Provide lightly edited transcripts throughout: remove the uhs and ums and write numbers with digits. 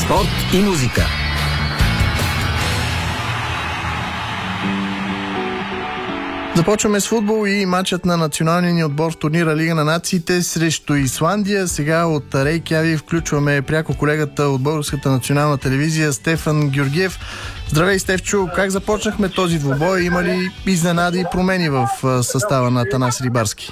Спорт и музика. Започваме с футбол и матчът на националния ни отбор в турнира Лига на нациите срещу Исландия. Сега от Рейкявик включваме пряко колегата от Българската национална телевизия Стефан Георгиев. Здравей, Стефчо! Как започнахме този двубой? Има ли изненади и промени в състава на Атанас Рибарски?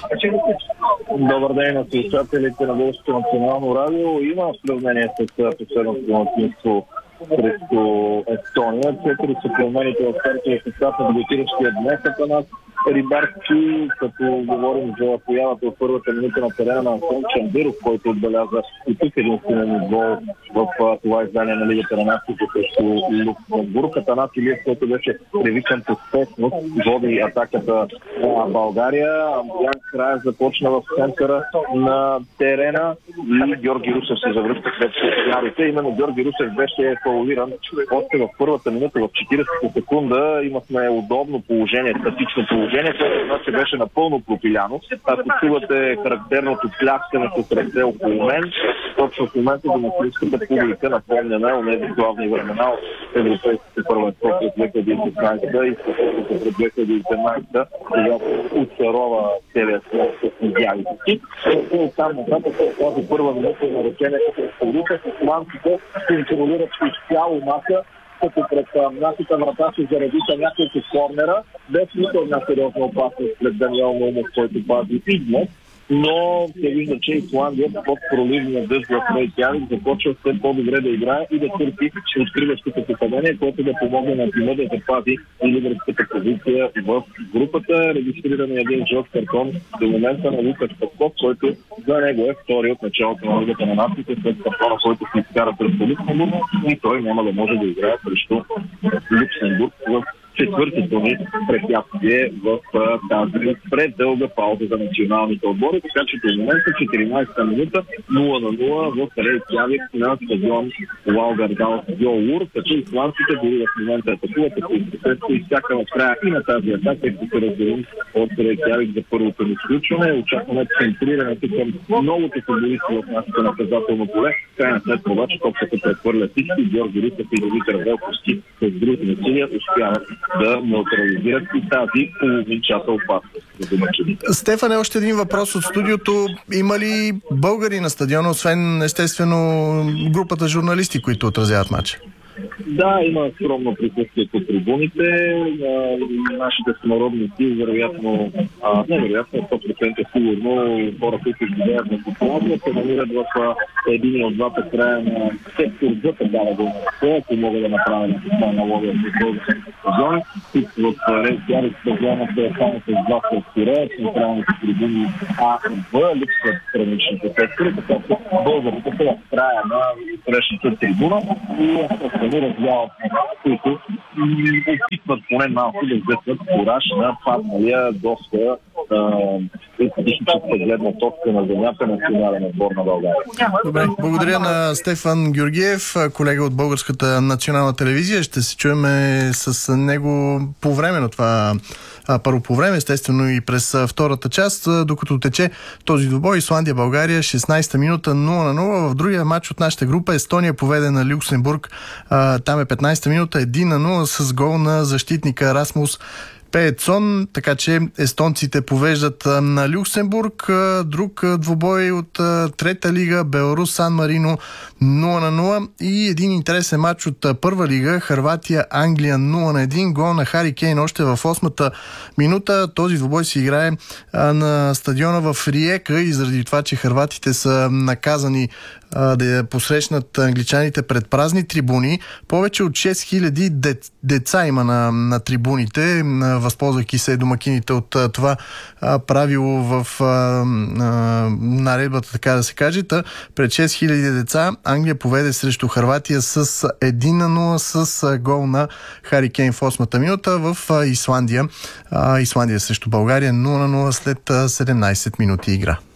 Добър ден на слушателите на Българското национално радио. Има сравнение с последното домакинство срещу Естония. 4 са промените в стартовия състав на дебютиращия днес Атанас Рибарски, като говорим за появата от първата минута на терена на Антон Чандиров, който отбеляза и тук единствен гол в това издание на Лигата на нациите срещу Люксембург. Атанас Илиев, който беше привикан по спешност, води атаката на България. Ян Края започна в центъра на терена и Георги Русев се завръща след сценарите. Именно Георги Русев беше фаулиран още в първата минута, в 40 секунда. Имахме удобно положение, статично положение, което значи беше напълно пропиляно. Ако чувате характерното пляскане с ръце около мен, точно в момента домакинската публика напомняме онези главни времена от европейските първенства през 2016 и през 2017, когато очарова целият свят с медиалите си. Там нататък тази първа минута на речението с публика, с лампите контролират изцяло мака, като пред нашата врата се заредиха няколко корнера, без нито една сериозна опасност след Даниел Наумов, който пази и днес. Но се вижда, че Исландия под проливния дъжд в Рейкявик започва все по-добре да играе и да търси откриващото попадение, което да помогне на тима да запази лидерската позиция в групата. Регистриран е един жълт картон до момента на Лукаш Петков, който за него е втори от началото на Лигата на нациите, след картона, който се изкара срещу Люксембург, и той няма да може да играе срещу Люксембург в четвъртото ни препятствие в тази преддълга пауза за националните отбори, така че до момента 14-та минута 0-0 в Рейкявик на стадион Лаугардал Йолур, като исландците дори в момента атакуват, като изчакаме в края и на тази атака, и се разделим от Рейкявик за първото ни изключване. Очакваме центрирането към новото футболисти в нашето наказателно поле. Крайна сметка обаче топката прехвърля всички. Георги Русев и Димитър Велковски с другите насилия успяват да неутрализират и тази половинчата опасност за домачаните. Стефане, още един въпрос от студиото. Има ли българи на стадиона, освен естествено групата журналисти, които отразяват матча? Да, има скромно присъствие по трибуните. Нашите сънародници, вероятно, 100% сигурно, хора, които живеят на Исландия, се намират в един от двата края на сектор за такава дейност, ако мога да направя на аналогия с българските стадиони. Тук в Рейкявик стадионът е само с два сектора, централните трибуни А и Б, липсват страничните сектори, така че българите са в края на срещната трибуна и развяват, които опитват поне малко да взетват кураж на падналия доста естетическа гледна точка на земята национален отбор на България. Добре, благодаря на Стефан Георгиев, колега от Българската национална телевизия. Ще се чуем с него по време на това първо по време, естествено и през втората част, докато тече този двубой. Исландия-България, 16-та минута 0-0. В другия матч от нашата група Естония поведе на Люксембург. Там е 15-та минута 1-0 с гол на защитника Расмус Пеетсон, така че естонците повеждат на Люксембург. Друг двубой от трета лига, Беларус Сан Марино 0-0 и един интересен матч от първа лига, Хърватия Англия 0-1, гол на Хари Кейн още в 8-та минута. Този двубой се играе на стадиона в Риека и заради това, че хърватите са наказани да посрещнат англичаните пред празни трибуни. Повече от 6000 деца има на трибуните, възползвайки се домакините от това правило в наредбата, така да се каже. Пред 6000 деца Англия поведе срещу Хърватия с 1-0 с гол на Хари Кейн в 8-та минута. В Исландия срещу България 0-0 след 17 минути игра.